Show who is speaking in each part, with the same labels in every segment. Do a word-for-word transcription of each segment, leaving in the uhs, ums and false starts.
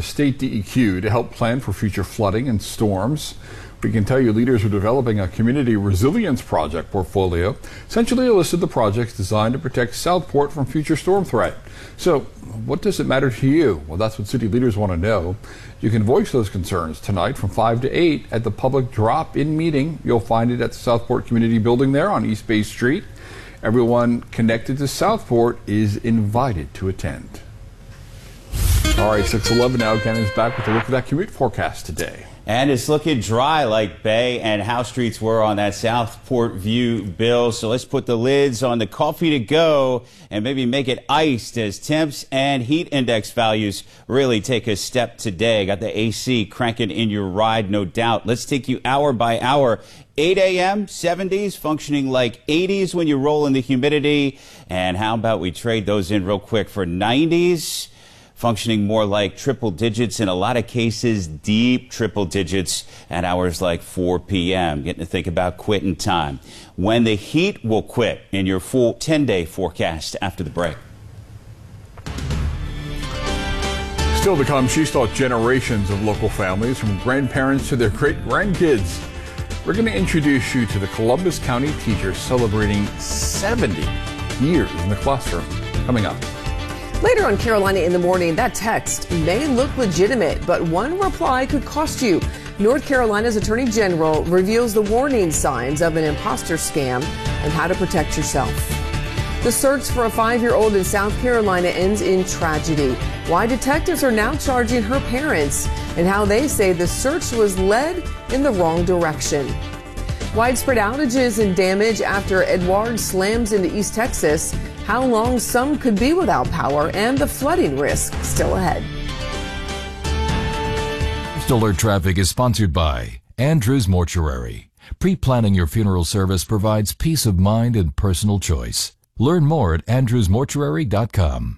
Speaker 1: state D E Q to help plan for future flooding and storms. We can tell you leaders are developing a community resilience project portfolio, essentially a list of the projects designed to protect Southport from future storm threat. So what does it matter to you? Well, that's what city leaders want to know. You can voice those concerns tonight from five to eight at the public drop-in meeting. You'll find it at the Southport Community Building there on East Bay Street. Everyone connected to Southport is invited to attend. All right, six eleven now. Ken is back with a look at that commute forecast today.
Speaker 2: And it's looking dry like Bay and House Streets were on that Southport View bill. So let's put the lids on the coffee to go and maybe make it iced as temps and heat index values really take a step today. Got the A C cranking in your ride, no doubt. Let's take you hour by hour. eight a m, seventies, functioning like eighties when you roll in the humidity. And how about we trade those in real quick for nineties? Functioning more like triple digits, in a lot of cases deep triple digits at hours like four p m Getting to think about quitting time. When the heat will quit in your full ten-day forecast after the break.
Speaker 1: Still to come, she's taught generations of local families, from grandparents to their great-grandkids. We're going to introduce you to the Columbus County teacher celebrating seventy years in the classroom. Coming up.
Speaker 3: Later on Carolina in the Morning, that text may look legitimate, but one reply could cost you. North Carolina's Attorney General reveals the warning signs of an imposter scam and how to protect yourself. The search for a five-year-old in South Carolina ends in tragedy. Why detectives are now charging her parents, and how they say the search was led in the wrong direction. Widespread outages and damage after Edouard slams into East Texas. How long some could be without power, and the flooding risk still ahead.
Speaker 4: Alert Traffic is sponsored by Andrews Mortuary. Pre-planning your funeral service provides peace of mind and personal choice. Learn more at andrews mortuary dot com.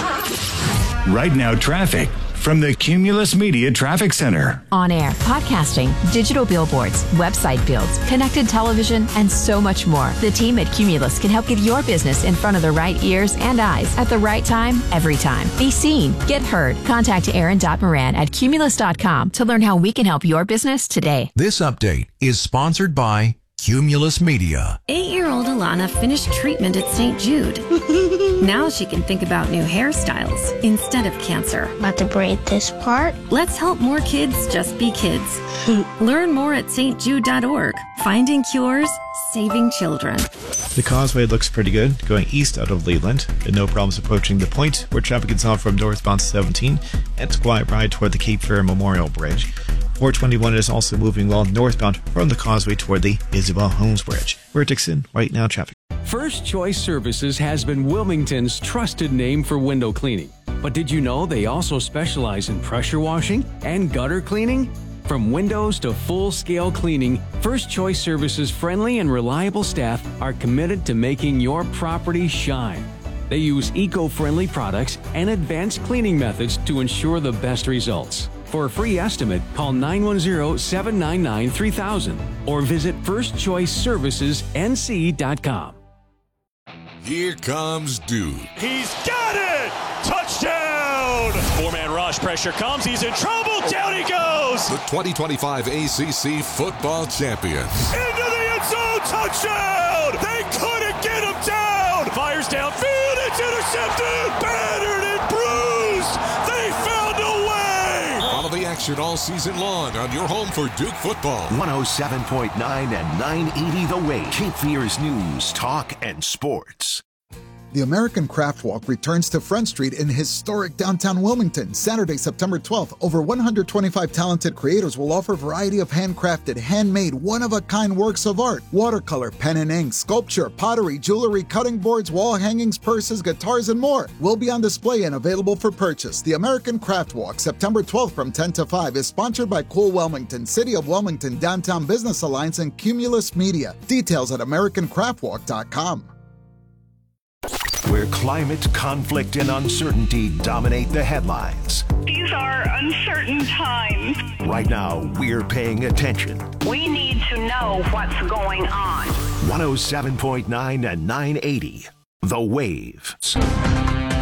Speaker 5: Right now, traffic from the Cumulus Media Traffic Center.
Speaker 6: On air, podcasting, digital billboards, website builds, connected television, and so much more. The team at Cumulus can help get your business in front of the right ears and eyes at the right time, every time. Be seen, get heard. Contact Aaron Moran at cumulus dot com to learn how we can help your business today.
Speaker 7: This update is sponsored by Cumulus Media.
Speaker 8: Eight-year-old Alana finished treatment at Saint Jude. Now she can think about new hairstyles instead of cancer.
Speaker 9: About to braid this part?
Speaker 8: Let's help more kids just be kids. Learn more at s t jude dot org. Finding cures, saving children.
Speaker 10: The causeway looks pretty good, going east out of Leland, and no problems approaching the point, where traffic is off from northbound seventeen, and it's a quiet ride toward the Cape Fear Memorial Bridge. four twenty-one is also moving well northbound from the causeway toward the Isabel Holmes Bridge. We're Dixon, right now traffic.
Speaker 11: First Choice Services has been Wilmington's trusted name for window cleaning. But did you know they also specialize in pressure washing and gutter cleaning? From windows to full-scale cleaning, First Choice Services' friendly and reliable staff are committed to making your property shine. They use eco-friendly products and advanced cleaning methods to ensure the best results. For a free estimate, call nine one zero, seven nine nine, three thousand or visit first choice services n c dot com.
Speaker 12: Here comes Dude.
Speaker 13: He's got it! Touchdown! Four-man rush, pressure comes, he's in trouble, down he goes!
Speaker 12: The twenty twenty-five A C C football champions.
Speaker 13: Into the end zone, touchdown! They couldn't get him down! Fires downfield, it's intercepted! Battered and bruised! They found a way!
Speaker 12: Follow the action all season long on your home for Duke football.
Speaker 14: one oh seven point nine and nine eighty The Wave. Cape Fear's news, talk, and sports.
Speaker 15: The American Craft Walk returns to Front Street in historic downtown Wilmington, Saturday, September twelfth. Over one hundred twenty-five talented creators will offer a variety of handcrafted, handmade, one-of-a-kind works of art. Watercolor, pen and ink, sculpture, pottery, jewelry, cutting boards, wall hangings, purses, guitars, and more will be on display and available for purchase. The American Craft Walk, September twelfth from ten to five, is sponsored by Cool Wilmington, City of Wilmington, Downtown Business Alliance, and Cumulus Media. Details at american craft walk dot com.
Speaker 14: Where climate, conflict, and uncertainty dominate the headlines.
Speaker 16: These are uncertain times.
Speaker 14: Right now, we're paying attention.
Speaker 16: We need to know what's going on.
Speaker 14: one oh seven point nine and nine eighty The Wave.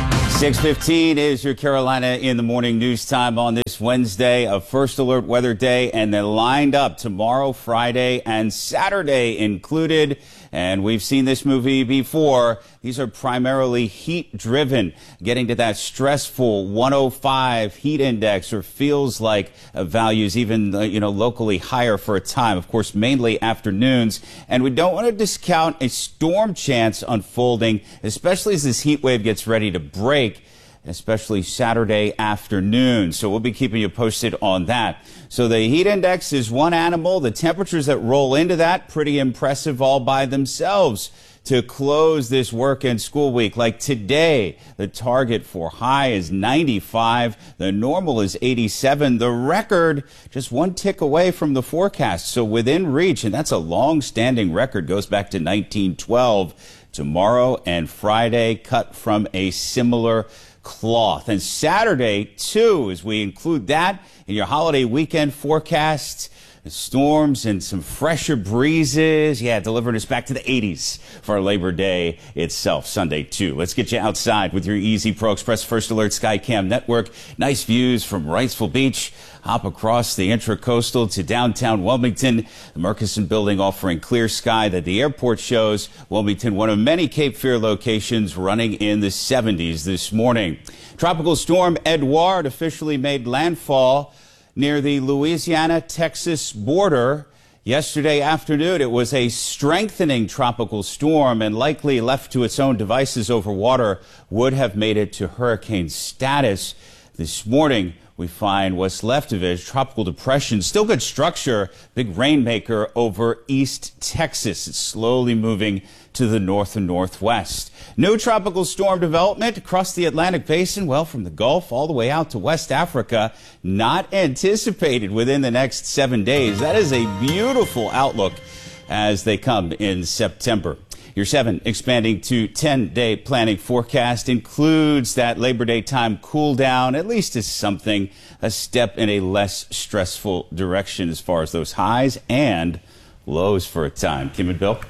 Speaker 2: six fifteen is your Carolina in the Morning news time on this Wednesday, a first alert weather day, and then lined up tomorrow, Friday, and Saturday included. And we've seen this movie before. These are primarily heat driven, getting to that stressful one oh five heat index, or feels like uh, values even, uh, you know, locally higher for a time. Of course, mainly afternoons. And we don't want to discount a storm chance unfolding, especially as this heat wave gets ready to break, especially Saturday afternoon. So we'll be keeping you posted on that. So the heat index is one animal. The temperatures that roll into that, pretty impressive all by themselves to close this work and school week. Like today, the target for high is ninety-five. The normal is eighty-seven. The record just one tick away from the forecast. So within reach, and that's a long-standing record, goes back to nineteen twelve. Tomorrow and Friday, cut from a similar cloth. And Saturday, too, as we include that in your holiday weekend forecast. Storms and some fresher breezes. Yeah, delivering us back to the eighties for Labor Day itself, Sunday, too. Let's get you outside with your Easy Pro Express First Alert Skycam network. Nice views from Wrightsville Beach. Hop across the Intracoastal to downtown Wilmington. The Murchison Building offering clear sky that the airport shows. Wilmington, one of many Cape Fear locations, running in the seventies this morning. Tropical storm Edouard officially made landfall near the Louisiana-Texas border yesterday afternoon. It was a strengthening tropical storm, and likely left to its own devices over water would have made it to hurricane status. This morning, we find what's left of it is tropical depression. Still good structure, big rainmaker over East Texas. It's slowly moving to the north and northwest. No tropical storm development across the Atlantic Basin, well, from the Gulf all the way out to West Africa, not anticipated within the next seven days. That is a beautiful outlook as they come in September. Your seven expanding to ten-day planning forecast includes that Labor Day time cool down, at least as something, a step in a less stressful direction as far as those highs and lows for a time. Kim and Bill?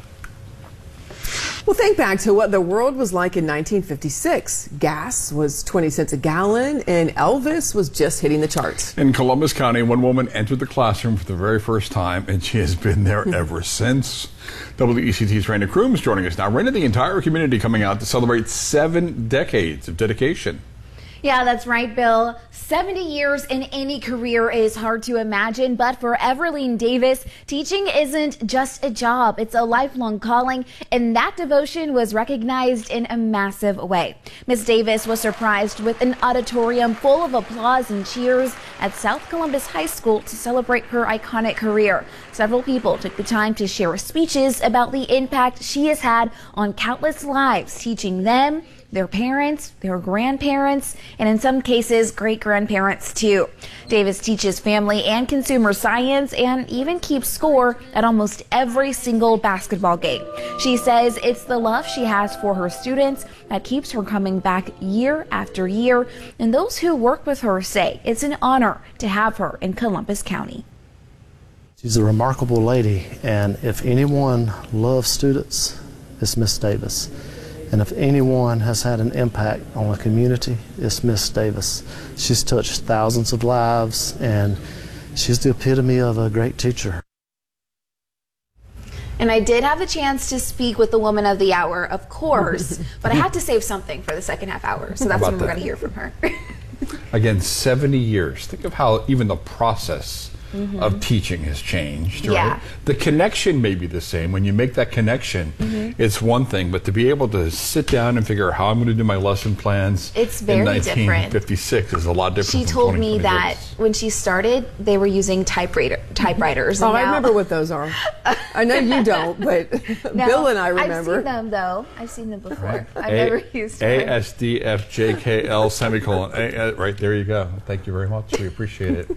Speaker 3: Well, think back to what the world was like in nineteen fifty-six. Gas was twenty cents a gallon, and Elvis was just hitting the charts.
Speaker 1: In Columbus County, one woman entered the classroom for the very first time, and she has been there ever since. W E C T's Raina Crooms joining us now. Raina, the entire community coming out to celebrate seven decades of dedication.
Speaker 17: Yeah, that's right, Bill. seventy years in any career is hard to imagine, but for Everline Davis, teaching isn't just a job. It's a lifelong calling, and that devotion was recognized in a massive way. Miss Davis was surprised with an auditorium full of applause and cheers at South Columbus High School to celebrate her iconic career. Several people took the time to share speeches about the impact she has had on countless lives, teaching them, their parents, their grandparents, and in some cases, great-grandparents too. Davis teaches family and consumer science and even keeps score at almost every single basketball game. She says it's the love she has for her students that keeps her coming back year after year, and those who work with her say it's an honor to have her in Columbus County.
Speaker 18: She's a remarkable lady, and if anyone loves students, it's Miss Davis. And if anyone has had an impact on the community, it's Miss Davis. She's touched thousands of lives, and she's the epitome of a great teacher.
Speaker 17: And I did have the chance to speak with the woman of the hour, of course, but I had to save something for the second half hour, so that's when we're going to hear from her.
Speaker 1: Again, seventy years. Think of how even the process
Speaker 17: Mm-hmm.
Speaker 1: of teaching has changed, right?
Speaker 17: Yeah.
Speaker 1: The connection may be the same. When you make that connection,
Speaker 17: mm-hmm.
Speaker 1: it's one thing, but to be able to sit down and figure out how I'm going to do my lesson plans
Speaker 17: it's very
Speaker 1: in nineteen fifty-six
Speaker 17: different.
Speaker 1: is a lot different.
Speaker 17: She
Speaker 1: from
Speaker 17: told me that
Speaker 1: twenty-six.
Speaker 17: when she started, they were using typewriter typewriters.
Speaker 3: Oh,
Speaker 17: and
Speaker 3: I
Speaker 17: now,
Speaker 3: remember what those are. I know you don't, but
Speaker 17: now,
Speaker 3: Bill and I remember.
Speaker 17: I've seen them, though. I've seen them before.
Speaker 1: Right.
Speaker 17: I've
Speaker 1: A-
Speaker 17: never used one.
Speaker 1: A S D F J K L semicolon. A- uh, right, there you go. Thank you very much. We appreciate it.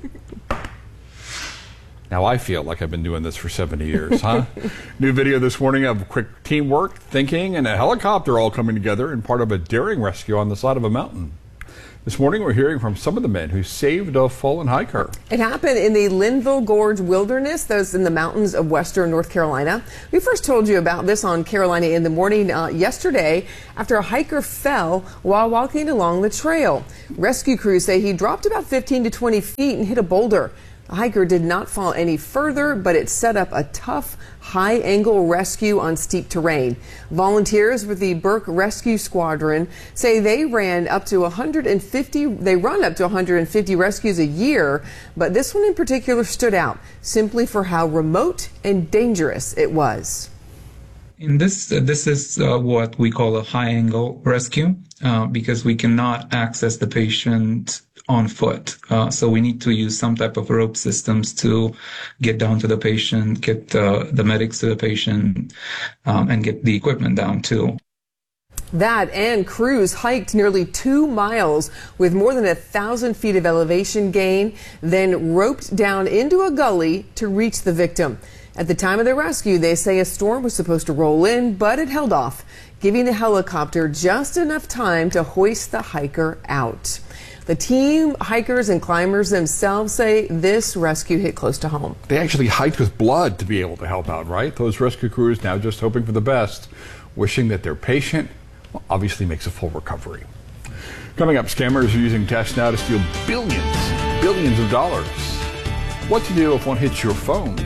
Speaker 1: Now I feel like I've been doing this for seventy years, huh? New video this morning of quick teamwork, thinking, and a helicopter all coming together in part of a daring rescue on the side of a mountain. This morning we're hearing from some of the men who saved a fallen hiker.
Speaker 3: It happened in the Linville Gorge Wilderness, those in the mountains of western North Carolina. We first told you about this on Carolina in the Morning uh, yesterday after a hiker fell while walking along the trail. Rescue crews say he dropped about fifteen to twenty feet and hit a boulder. The hiker did not fall any further, but it set up a tough, high-angle rescue on steep terrain. Volunteers with the Burke Rescue Squadron say they ran up to one hundred fifty. They run up to one hundred fifty rescues a year, but this one in particular stood out simply for how remote and dangerous it was.
Speaker 19: In this, uh, this is uh, what we call a high-angle rescue uh, because we cannot access the patient on foot. Uh, so we need to use some type of rope systems to get down to the patient, get uh, the medics to the patient, um, and get the equipment down too.
Speaker 3: That and crews hiked nearly two miles with more than a thousand feet of elevation gain, then roped down into a gully to reach the victim. At the time of the rescue, they say a storm was supposed to roll in, but it held off, giving the helicopter just enough time to hoist the hiker out. The team, hikers, and climbers themselves say this rescue hit close to home.
Speaker 1: They actually hiked with blood to be able to help out, right? Those rescue crews now just hoping for the best, wishing that their patient well, obviously makes a full recovery. Coming up, scammers are using tests now to steal billions, billions of dollars. What to do if one hits your phone?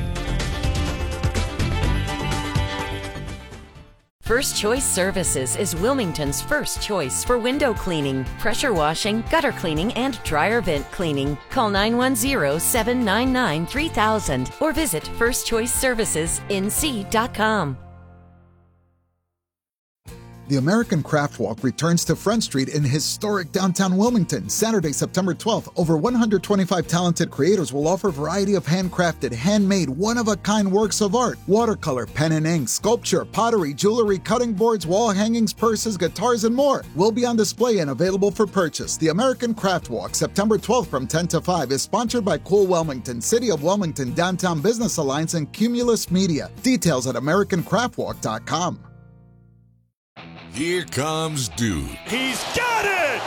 Speaker 20: First Choice Services is Wilmington's first choice for window cleaning, pressure washing, gutter cleaning, and dryer vent cleaning. Call nine one zero, seven nine nine, three thousand or visit first choice services n c dot com.
Speaker 15: The American Craft Walk returns to Front Street in historic downtown Wilmington, Saturday, September twelfth. Over one hundred twenty-five talented creators will offer a variety of handcrafted, handmade, one-of-a-kind works of art. Watercolor, pen and ink, sculpture, pottery, jewelry, cutting boards, wall hangings, purses, guitars, and more will be on display and available for purchase. The American Craft Walk, September twelfth from ten to five, is sponsored by Cool Wilmington, City of Wilmington, Downtown Business Alliance, and Cumulus Media. Details at american craft walk dot com.
Speaker 12: Here comes Duke.
Speaker 13: He's got it!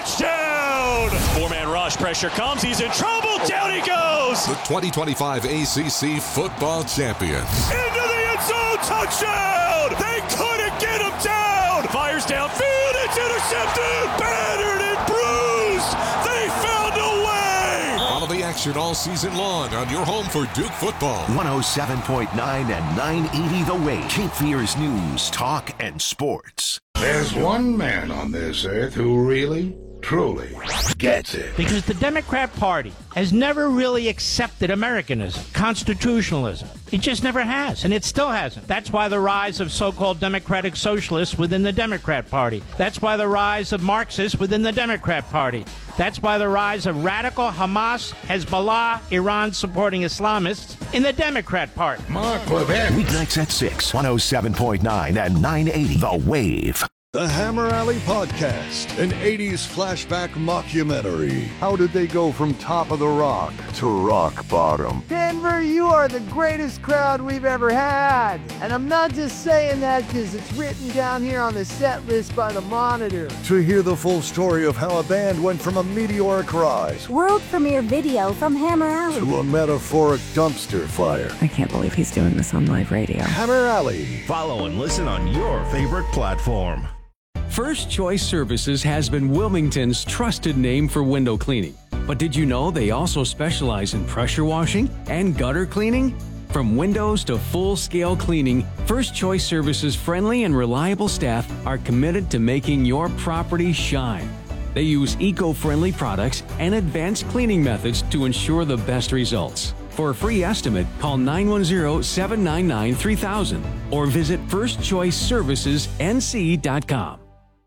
Speaker 13: Touchdown! Four-man rush, pressure comes, he's in trouble, down he goes!
Speaker 12: The twenty twenty-five A C C football champions.
Speaker 13: Into the end zone, touchdown! They couldn't get him down! Fires downfield, it's intercepted! Battered and bruised! They found a way!
Speaker 12: Follow the action all season long on your home for Duke football.
Speaker 14: one oh seven point nine and nine eighty The Wave. Cape Fear's news, talk, and sports.
Speaker 21: There's one man on this earth who really, truly gets it.
Speaker 22: Because the Democrat Party has never really accepted Americanism, constitutionalism. It just never has, and it still hasn't. That's why the rise of so-called democratic socialists within the Democrat Party. That's why the rise of Marxists within the Democrat Party. That's why the rise of radical Hamas, Hezbollah, Iran-supporting Islamists in the Democrat Party.
Speaker 21: Mark Levin.
Speaker 14: Weeknights at six, one oh seven point nine and nine eighty The Wave.
Speaker 23: The Hammer Alley Podcast, an eighties flashback mockumentary. How did they go from top of the rock to rock bottom?
Speaker 24: Denver, you are the greatest crowd we've ever had. And I'm not just saying that because it's written down here on the set list by the Monitor.
Speaker 23: To hear the full story of how a band went from a meteoric rise,
Speaker 25: world premiere video from Hammer Alley,
Speaker 23: to a metaphoric dumpster fire.
Speaker 26: I can't believe he's doing this on live radio.
Speaker 23: Hammer Alley.
Speaker 7: Follow and listen on your favorite platform.
Speaker 11: First Choice Services has been Wilmington's trusted name for window cleaning. But did you know they also specialize in pressure washing and gutter cleaning? From windows to full-scale cleaning, First Choice Services' friendly and reliable staff are committed to making your property shine. They use eco-friendly products and advanced cleaning methods to ensure the best results. For a free estimate, call nine one zero, seven nine nine, three thousand or visit first choice services n c dot com.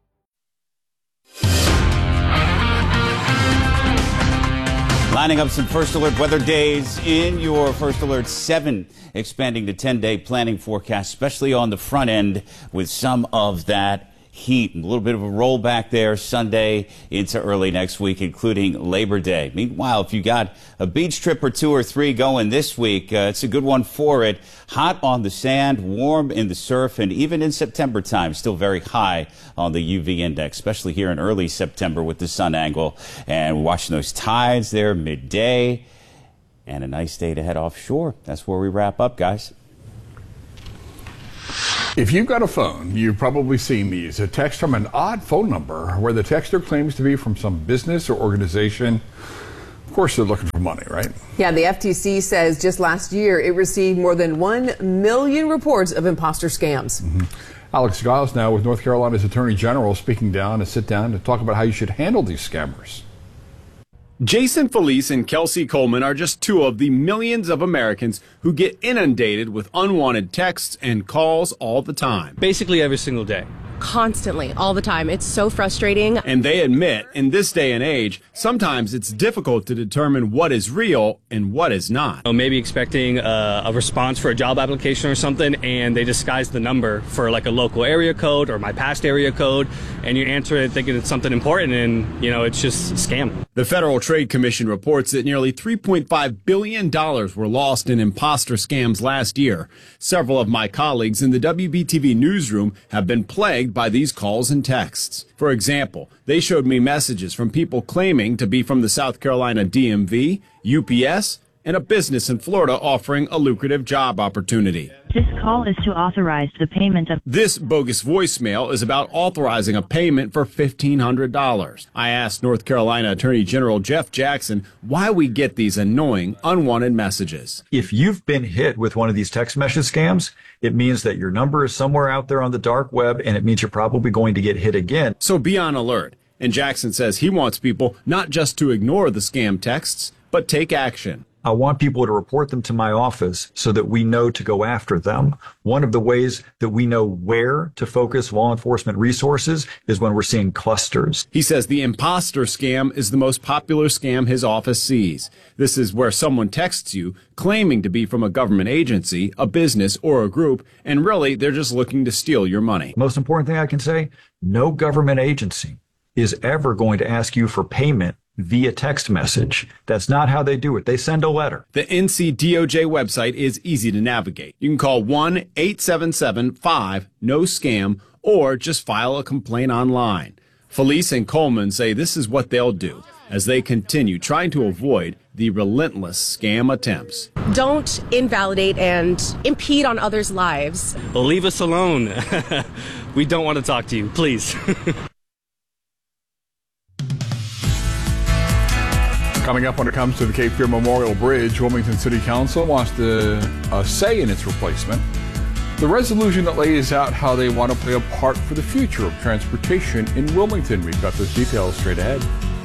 Speaker 2: Lining up some First Alert weather days in your First Alert seven, expanding to ten-day planning forecast, especially on the front end with some of that heat. A little bit of a rollback there Sunday into early next week, including Labor Day. Meanwhile, if you got a beach trip or two or three going this week, uh, it's a good one for it. Hot on the sand, warm in the surf, and even in September time, still very high on the U V index, especially here in early September with the sun angle. And we're watching those tides there midday, and a nice day to head offshore. That's where we wrap up, guys.
Speaker 1: If you've got a phone, you've probably seen these. A text from an odd phone number where the texter claims to be from some business or organization. Of course, they're looking for money, right?
Speaker 3: Yeah, the F T C says just last year it received more than one million reports of imposter scams.
Speaker 1: Mm-hmm. Alex Giles now with North Carolina's Attorney General speaking down to sit down to talk about how you should handle these scammers.
Speaker 4: Jason Felice and Kelsey Coleman are just two of the millions of Americans who get inundated with unwanted texts and calls all the time.
Speaker 5: Basically every single day.
Speaker 6: Constantly, all the time. It's so frustrating.
Speaker 4: And they admit, in this day and age, sometimes it's difficult to determine what is real and what is not.
Speaker 5: Oh, maybe expecting a, a response for a job application or something, and they disguise the number for like a local area code or my past area code, and you answer it thinking it's something important, and, you know, it's just a scam.
Speaker 4: The Federal Trade Commission reports that nearly three point five billion dollars were lost in imposter scams last year. Several of my colleagues in the W B T V newsroom have been plagued by these calls and texts. For example, they showed me messages from people claiming to be from the South Carolina D M V, U P S, and a business in Florida offering a lucrative job opportunity.
Speaker 8: This call is to authorize the payment of...
Speaker 4: This bogus voicemail is about authorizing a payment for fifteen hundred dollars. I asked North Carolina Attorney General Jeff Jackson why we get these annoying, unwanted messages.
Speaker 9: If you've been hit with one of these text message scams, it means that your number is somewhere out there on the dark web, and it means you're probably going to get hit again.
Speaker 4: So be on alert. And Jackson says he wants people not just to ignore the scam texts, but take action.
Speaker 9: I want people to report them to my office so that we know to go after them. One of the ways that we know where to focus law enforcement resources is when we're seeing clusters.
Speaker 4: He says the imposter scam is the most popular scam his office sees. This is where someone texts you claiming to be from a government agency, a business, or a group, and really they're just looking to steal your money.
Speaker 9: Most important thing I can say, no government agency is ever going to ask you for payment via text message. That's not how they do it. They send a letter.
Speaker 4: The N C D O J website is easy to navigate. You can call one eight seven seven five no scam or just file a complaint online. Felice and Coleman say this is what they'll do as they continue trying to avoid the relentless scam attempts.
Speaker 6: Don't invalidate and impede on others' lives.
Speaker 5: Leave us alone. We don't want to talk to you, please.
Speaker 1: Coming up when it comes to the Cape Fear Memorial Bridge, Wilmington City Council wants to uh, say in its replacement the resolution that lays out how they want to play a part for the future of transportation in Wilmington. We've got those details straight ahead.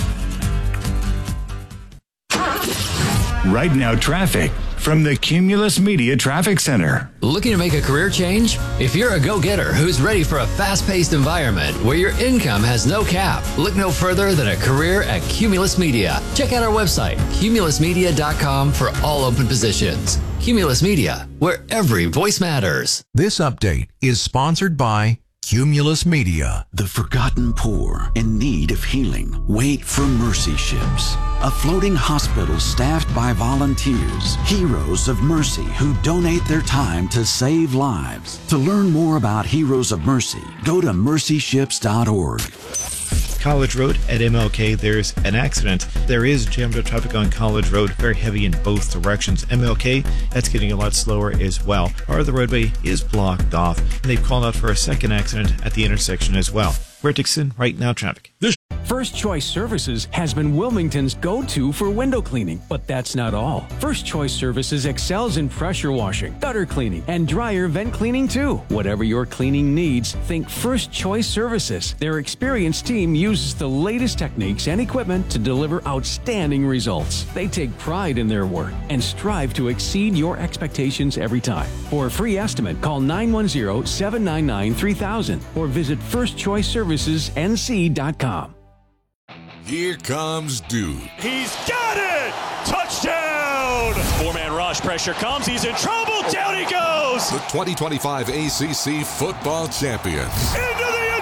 Speaker 10: Right now, traffic from the Cumulus Media Traffic Center.
Speaker 27: Looking to make a career change? If you're a go-getter who's ready for a fast-paced environment where your income has no cap, look no further than a career at Cumulus Media. Check out our website, cumulus media dot com, for all open positions. Cumulus Media, where every voice matters.
Speaker 7: This update is sponsored by Cumulus Media.
Speaker 28: The forgotten poor in need of healing wait for Mercy Ships, a floating hospital staffed by volunteers, heroes of mercy who donate their time to save lives. To learn more about Heroes of Mercy, go to mercy ships dot org.
Speaker 29: College Road at M L K, there's an accident. There is jammed up traffic on College Road, very heavy in both directions. M L K, that's getting a lot slower as well. Part of the roadway is blocked off, and they've called out for a second accident at the intersection as well. We're at Dixon, right now traffic.
Speaker 11: First Choice Services has been Wilmington's go-to for window cleaning, but that's not all. First Choice Services excels in pressure washing, gutter cleaning, and dryer vent cleaning too. Whatever your cleaning needs, think First Choice Services. Their experienced team uses the latest techniques and equipment to deliver outstanding results. They take pride in their work and strive to exceed your expectations every time. For a free estimate, call nine one zero, seven nine nine, three thousand or visit first choice services n c dot com.
Speaker 12: Here comes Duke.
Speaker 13: He's got it! Touchdown! Four-man rush, pressure comes, he's in trouble, down he goes!
Speaker 12: The twenty twenty-five A C C football champions.
Speaker 13: Into the end zone,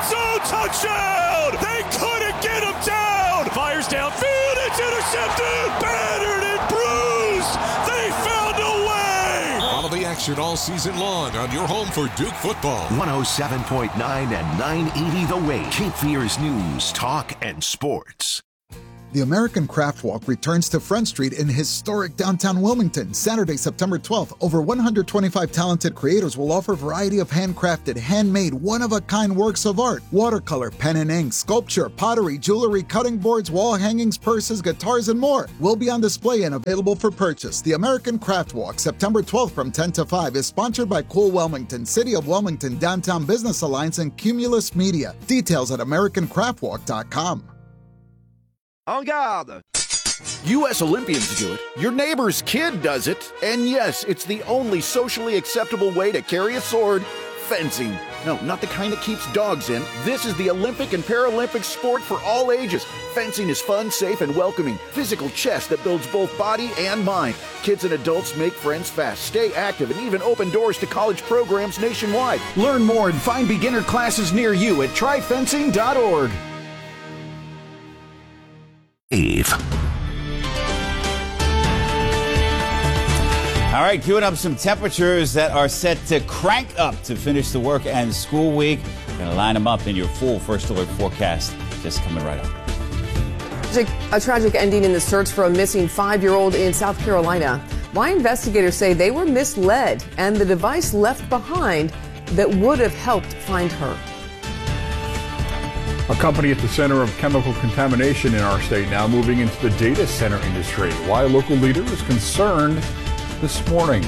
Speaker 13: touchdown! They couldn't get him down! Fires downfield, it's intercepted! Battered and bruised! They found a way!
Speaker 12: Follow the action all season long on your home for Duke football.
Speaker 14: one oh seven point nine and nine eighty The Way. Cape Fear's news, talk, and sports.
Speaker 15: The American Craft Walk returns to Front Street in historic downtown Wilmington, Saturday, September twelfth. Over one hundred twenty-five talented creators will offer a variety of handcrafted, handmade, one-of-a-kind works of art: watercolor, pen and ink, sculpture, pottery, jewelry, cutting boards, wall hangings, purses, guitars, and more will be on display and available for purchase. The American Craft Walk, September twelfth from ten to five, is sponsored by Cool Wilmington, City of Wilmington, Downtown Business Alliance, and Cumulus Media. Details at american craft walk dot com.
Speaker 16: En garde! U S Olympians do it, your neighbor's kid does it, and yes, it's the only socially acceptable way to carry a sword: fencing. No, not the kind that keeps dogs in. This is the Olympic and Paralympic sport for all ages. Fencing is fun, safe, and welcoming. Physical chess that builds both body and mind. Kids and adults make friends fast, stay active, and even open doors to college programs nationwide. Learn more and find beginner classes near you at try fencing dot org.
Speaker 14: Eve.
Speaker 2: All right, queuing up some temperatures that are set to crank up to finish the work and school week. We're going to line them up in your full First Alert forecast. Just coming right up.
Speaker 3: A tragic ending in the search for a missing five-year-old in South Carolina. Why investigators say they were misled and the device left behind that would have helped find her.
Speaker 1: A company at the center of chemical contamination in our state now moving into the data center industry. Why a local leader is concerned this morning.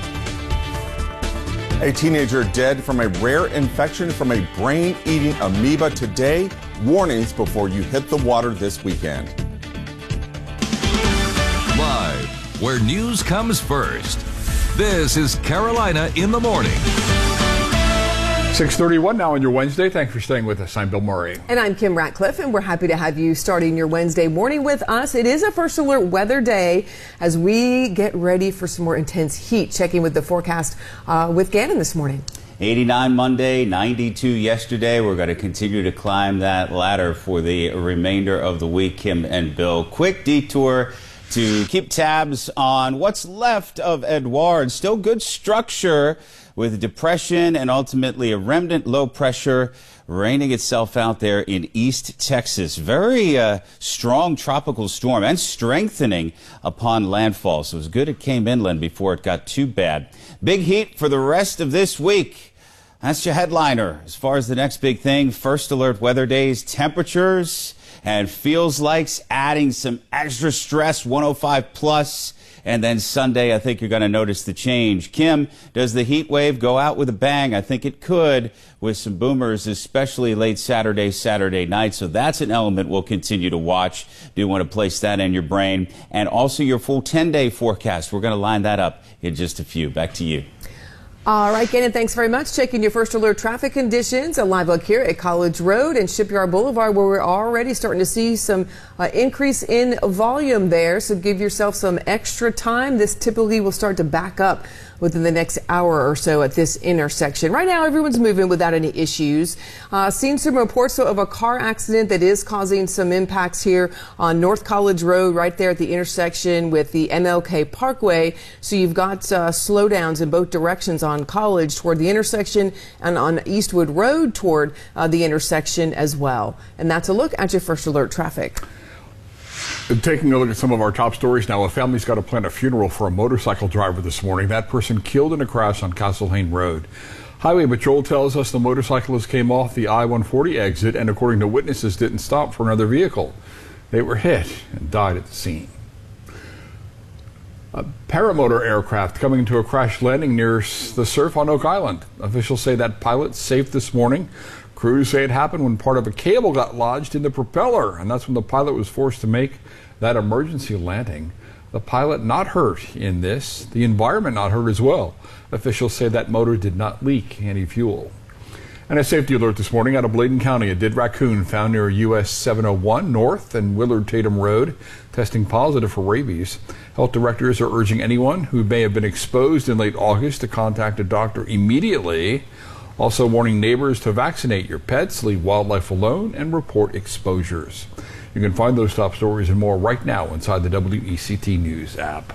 Speaker 17: A teenager dead from a rare infection from a brain-eating amoeba today. Warnings before you hit the water this weekend.
Speaker 7: Live, where news comes first. This is Carolina in the Morning.
Speaker 1: six thirty-one now on your Wednesday. Thanks for staying with us. I'm Bill Murray.
Speaker 3: And I'm Kim Ratcliffe, and we're happy to have you starting your Wednesday morning with us. It is a First Alert weather day as we get ready for some more intense heat. Checking with the forecast uh, with Gannon this morning.
Speaker 2: eighty-nine Monday, ninety-two yesterday. We're going to continue to climb that ladder for the remainder of the week, Kim and Bill. Quick detour to keep tabs on what's left of Edouard. Still good structure with depression and ultimately a remnant low pressure raining itself out there in East Texas. Very uh, strong tropical storm and strengthening upon landfall. So it was good it came inland before it got too bad. Big heat for the rest of this week. That's your headliner. As far as the next big thing, First Alert weather days, temperatures, and feels like's adding some extra stress, one oh five plus. And then Sunday, I think you're going to notice the change. Kim, does the heat wave go out with a bang? I think it could with some boomers, especially late Saturday, Saturday night. So that's an element we'll continue to watch. Do want to place that in your brain. And also your full ten-day forecast. We're going to line that up in just a few. Back to you.
Speaker 3: All right, Gannon, thanks very much. Checking your First Alert traffic conditions. A live look here at College Road and Shipyard Boulevard, where we're already starting to see some uh, increase in volume there. So give yourself some extra time. This typically will start to back up within the next hour or so at this intersection. Right now, everyone's moving without any issues. Uh, seen some reports of a car accident that is causing some impacts here on North College Road, right there at the intersection with the M L K Parkway. So you've got uh, slowdowns in both directions on College toward the intersection and on Eastwood Road toward uh, the intersection as well. And that's a look at your First Alert traffic.
Speaker 1: Taking a look at some of our top stories now, a family's got to plan a funeral for a motorcycle driver this morning. That person killed in a crash on Castle Hayne Road. Highway Patrol tells us the motorcyclist came off the I one forty exit and, according to witnesses, didn't stop for another vehicle. They were hit and died at the scene. A paramotor aircraft coming to a crash landing near the surf on Oak Island. Officials say that pilot's safe this morning. Crews say it happened when part of a cable got lodged in the propeller, and that's when the pilot was forced to make that emergency landing. The pilot not hurt in this, the environment not hurt as well. Officials say that motor did not leak any fuel. And a safety alert this morning out of Bladen County. A dead raccoon found near U S seven oh one North and Willard Tatum Road, testing positive for rabies. Health directors are urging anyone who may have been exposed in late August to contact a doctor immediately. Also warning neighbors to vaccinate your pets, leave wildlife alone, and report exposures. You can find those top stories and more right now inside the W E C T News app.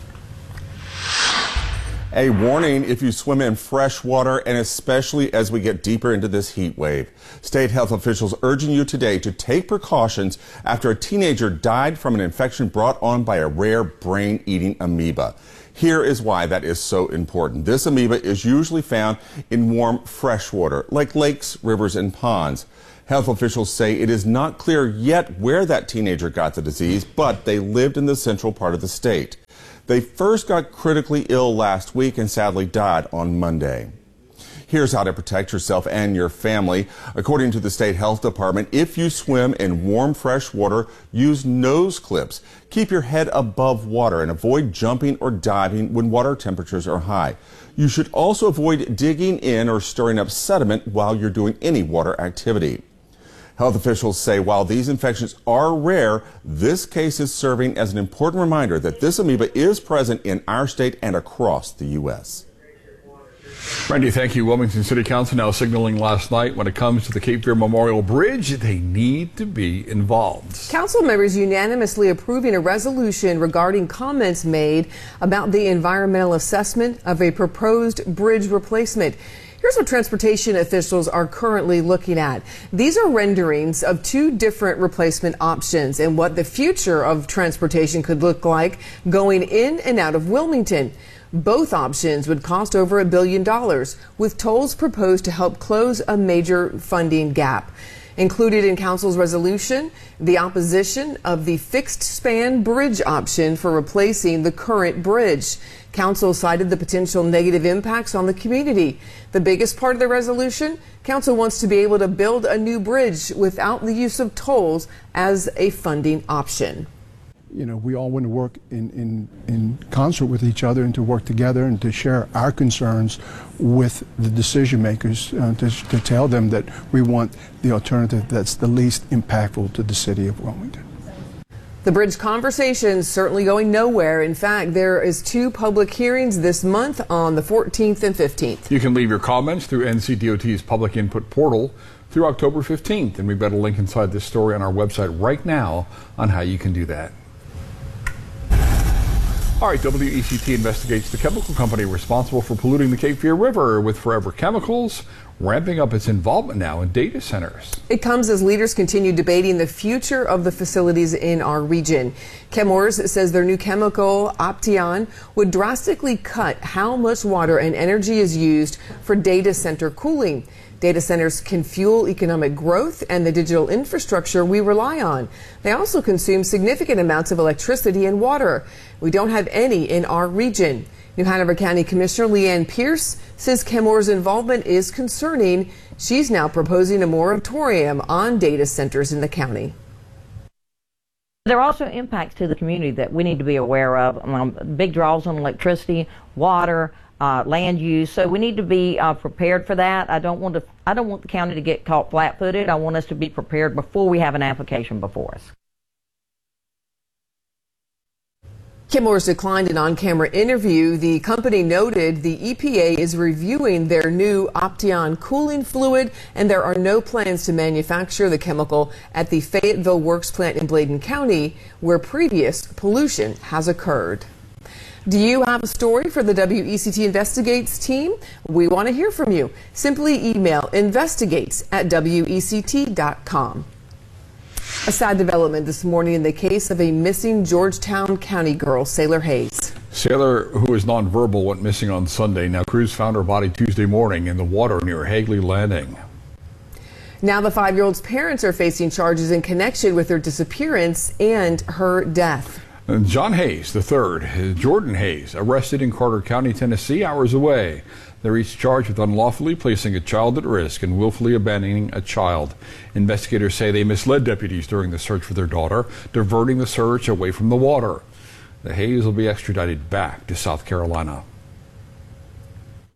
Speaker 17: A warning if you swim in fresh water, and especially as we get deeper into this heat wave. State health officials urging you today to take precautions after a teenager died from an infection brought on by a rare brain-eating amoeba. Here is why that is so important. This amoeba is usually found in warm fresh water, like lakes, rivers, and ponds. Health officials say it is not clear yet where that teenager got the disease, but they lived in the central part of the state. They first got critically ill last week and sadly died on Monday. Here's how to protect yourself and your family. According to the state health department, if you swim in warm, fresh water, use nose clips. Keep your head above water and avoid jumping or diving when water temperatures are high. You should also avoid digging in or stirring up sediment while you're doing any water activity. Health officials say while these infections are rare, this case is serving as an important reminder that this amoeba is present in our state and across the U S
Speaker 1: Randy, thank you. Wilmington City Council now signaling last night when it comes to the Cape Fear Memorial Bridge, they need to be involved.
Speaker 3: Council members unanimously approving a resolution regarding comments made about the environmental assessment of a proposed bridge replacement. Here's what transportation officials are currently looking at. These are renderings of two different replacement options and what the future of transportation could look like going in and out of Wilmington. Both options would cost over a billion dollars, with tolls proposed to help close a major funding gap. Included in Council's resolution, the opposition of the fixed span bridge option for replacing the current bridge. Council cited the potential negative impacts on the community. The biggest part of the resolution, Council wants to be able to build a new bridge without the use of tolls as a funding option.
Speaker 18: You know, we all want to work in, in, in concert with each other and to work together and to share our concerns with the decision makers uh, to, to tell them that we want the alternative that's the least impactful to the city of Wilmington.
Speaker 3: The bridge conversation is certainly going nowhere. In fact, there is two public hearings this month on the fourteenth and fifteenth.
Speaker 1: You can leave your comments through N C D O T's public input portal through October fifteenth, and we've got a link inside this story on our website right now on how you can do that. All right, W E C T investigates the chemical company responsible for polluting the Cape Fear River with Forever Chemicals, ramping up its involvement now in data centers.
Speaker 3: It comes as leaders continue debating the future of the facilities in our region. Chemours says their new chemical, Opteon, would drastically cut how much water and energy is used for data center cooling. Data centers can fuel economic growth and the digital infrastructure we rely on. They also consume significant amounts of electricity and water. We don't have any in our region. New Hanover County Commissioner Leanne Pierce says Chemours' involvement is concerning. She's now proposing a moratorium on data centers in the county.
Speaker 19: There are also impacts to the community that we need to be aware of. Um, big draws on electricity, water, uh, land use. So we need to be uh, prepared for that. I don't want to. I don't want the county to get caught flat-footed. I want us to be prepared before we have an application before us.
Speaker 3: Chemours declined an on-camera interview. The company noted the E P A is reviewing their new Opteon cooling fluid, and there are no plans to manufacture the chemical at the Fayetteville Works plant in Bladen County, where previous pollution has occurred. Do you have a story for the W E C T Investigates team? We want to hear from you. Simply email investigates at W E C T dot com. A sad development this morning in the case of a missing Georgetown County girl, Sailor Hayes.
Speaker 1: Sailor, who is nonverbal, went missing on Sunday. Now, crews found her body Tuesday morning in the water near Hagley Landing.
Speaker 3: Now the five-year-old's parents are facing charges in connection with her disappearance and her death.
Speaker 1: And John Hayes, the third, Jordan Hayes, arrested in Carter County, Tennessee, hours away. They're each charged with unlawfully placing a child at risk and willfully abandoning a child. Investigators say they misled deputies during the search for their daughter, diverting the search away from the water. The Hayes will be extradited back to South Carolina.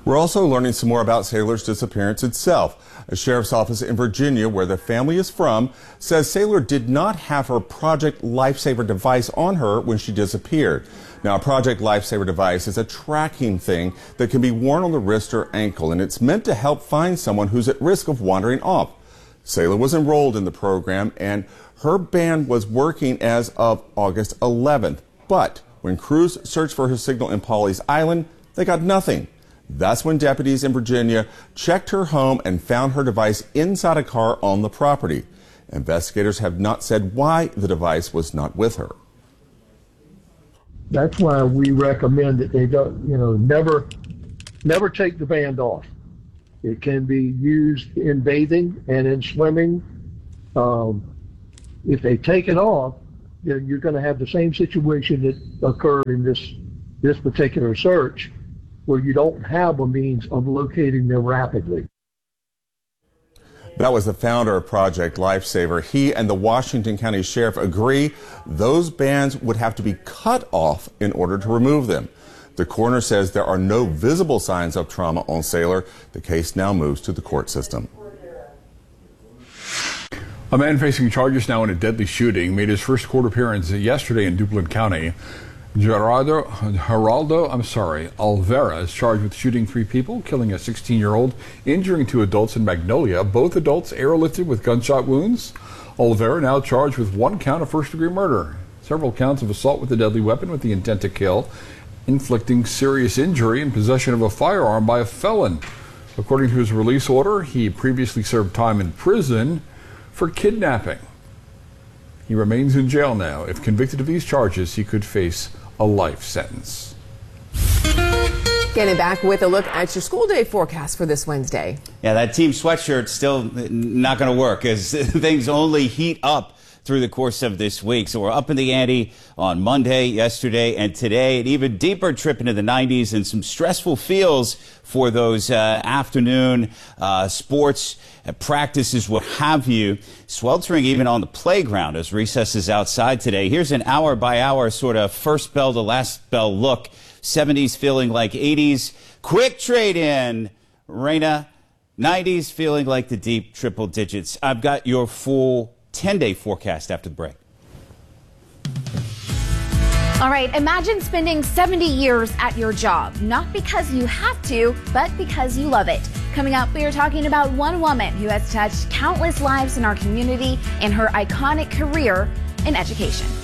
Speaker 17: We're also learning some more about Saylor's disappearance itself. A sheriff's office in Virginia, where the family is from, says Saylor did not have her Project Lifesaver device on her when she disappeared. Now, a Project Lifesaver device is a tracking thing that can be worn on the wrist or ankle, and it's meant to help find someone who's at risk of wandering off. Saylor was enrolled in the program, and her band was working as of August eleventh. But when crews searched for her signal in Pawleys Island, they got nothing. That's when deputies in Virginia checked her home and found her device inside a car on the property. Investigators have not said why the device was not with her.
Speaker 8: That's why we recommend that they don't, you know, never, never take the band off. It can be used in bathing and in swimming. Um, if they take it off, then you're going to have the same situation that occurred in this this particular search, where you don't have a means of locating them rapidly.
Speaker 17: That was the founder of Project Lifesaver. He and the Washington County Sheriff agree those bands would have to be cut off in order to remove them. The coroner says there are no visible signs of trauma on Saylor. The case now moves to the court system.
Speaker 1: A man facing charges now in a deadly shooting made his first court appearance yesterday in Duplin County. Gerardo, Geraldo, I'm sorry, Alvera is charged with shooting three people, killing a sixteen-year-old, injuring two adults in Magnolia. Both adults airlifted with gunshot wounds. Alvera now charged with one count of first-degree murder, several counts of assault with a deadly weapon with the intent to kill, inflicting serious injury, and possession of a firearm by a felon. According to his release order, he previously served time in prison for kidnapping. He remains in jail now. If convicted of these charges, he could face a life sentence.
Speaker 3: Getting back with a look at your school day forecast for this Wednesday.
Speaker 2: Yeah, that team sweatshirt still not going to work as things only heat up through the course of this week. So we're up in the ante on Monday, yesterday, and today. An even deeper trip into the nineties and some stressful feels for those uh, afternoon uh, sports uh, practices, what have you. Sweltering even on the playground as recess is outside today. Here's an hour by hour sort of first bell to last bell look. seventies feeling like eighties. Quick trade in, Raina. nineties feeling like the deep triple digits. I've got your full ten-day forecast after the break.
Speaker 9: All right, imagine spending seventy years at your job, not because you have to, but because you love it. Coming up, we are talking about one woman who has touched countless lives in our community in her iconic career in education.